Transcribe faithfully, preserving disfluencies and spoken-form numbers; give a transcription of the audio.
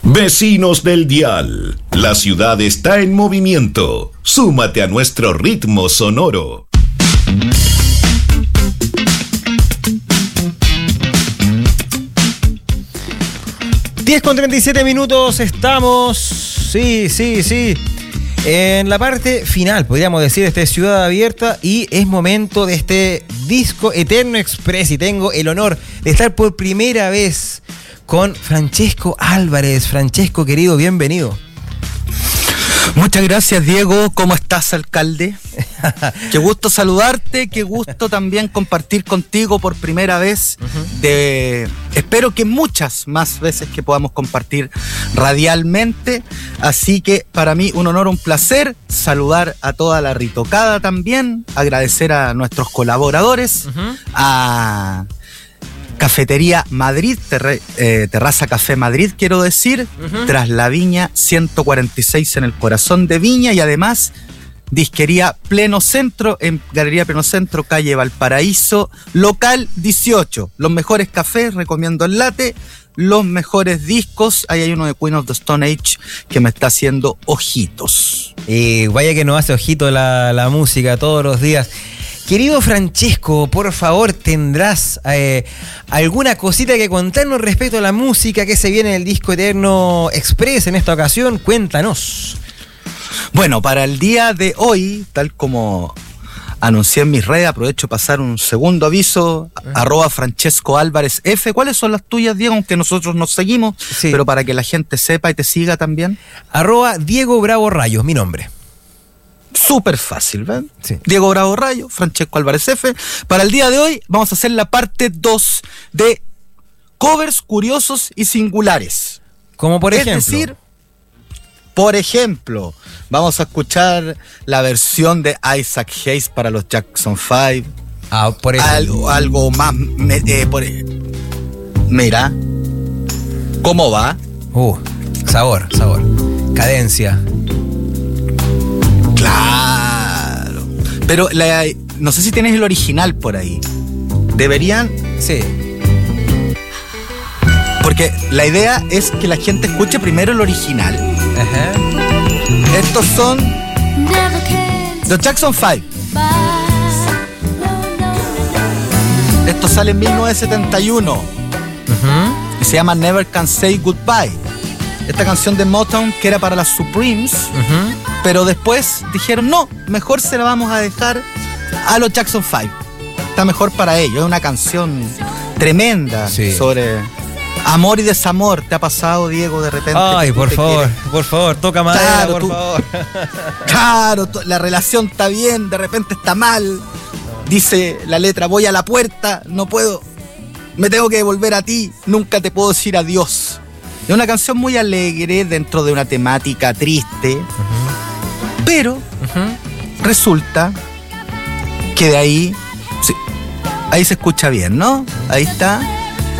Vecinos del Dial, la ciudad está en movimiento. Súmate a nuestro ritmo sonoro. diez con treinta y siete minutos, estamos, sí, sí, sí, en la parte final, podríamos decir, de este Ciudad Abierta, y es momento de este disco Eterno Express, y tengo el honor de estar por primera vez con Francesco Álvarez. Francesco, querido, bienvenido. Muchas gracias, Diego. ¿Cómo estás, alcalde? Qué gusto saludarte, qué gusto también compartir contigo por primera vez. Uh-huh. De, espero que muchas más veces que podamos compartir radialmente. Así que para mí un honor, un placer saludar a toda la Ritocada también, agradecer a nuestros colaboradores, uh-huh. a Cafetería Madrid, ter- eh, Terraza Café Madrid, quiero decir, uh-huh. tras la Viña ciento cuarenta y seis en el corazón de Viña, y además Disquería Pleno Centro, en Galería Pleno Centro, calle Valparaíso, local dieciocho. Los mejores cafés, recomiendo el latte, los mejores discos. Ahí hay uno de Queen of the Stone Age que me está haciendo ojitos. Y vaya que nos hace ojito la, la música todos los días. Querido Francesco, por favor, ¿tendrás eh, alguna cosita que contarnos respecto a la música que se viene en el disco Eterno Express en esta ocasión? Cuéntanos. Bueno, para el día de hoy, tal como anuncié en mis redes, aprovecho pasar un segundo aviso, uh-huh. arroba Francesco Álvarez F. ¿Cuáles son las tuyas, Diego? Aunque nosotros nos seguimos, sí. pero para que la gente sepa y te siga también. Arroba Diego Bravo Rayos, mi nombre. Súper fácil, ¿ven? Sí. Diego Bravo Rayo, Francesco Álvarez F. Para el día de hoy vamos a hacer la parte dos de covers curiosos y singulares. Como por ejemplo. Es decir, por ejemplo, vamos a escuchar la versión de Isaac Hayes para los Jackson five. Ah, por ejemplo. Algo, algo más. Eh, por, mira. ¿Cómo va? Uh, sabor, sabor. Cadencia. Claro. Pero la, no sé si tienes el original por ahí. Deberían. Sí. Porque la idea es que la gente escuche primero el original. Ajá. Estos son los Jackson five. Esto sale en mil novecientos setenta y uno. Uh-huh. Y se llama Never Can Say Goodbye. Esta canción de Motown que era para las Supremes, uh-huh. pero después dijeron, no, mejor se la vamos a dejar a los Jackson five. Está mejor para ellos. Es una canción tremenda, sí. sobre amor y desamor. ¿Te ha pasado, Diego, de repente? Ay, por favor, quieres? por favor, toca madera, claro, por tú, favor. Claro, la relación está bien, de repente está mal. Dice la letra, voy a la puerta, no puedo, me tengo que devolver a ti, nunca te puedo decir adiós. Es una canción muy alegre dentro de una temática triste, uh-huh. pero uh-huh. resulta que de ahí, sí, ahí se escucha bien, ¿no? Ahí está.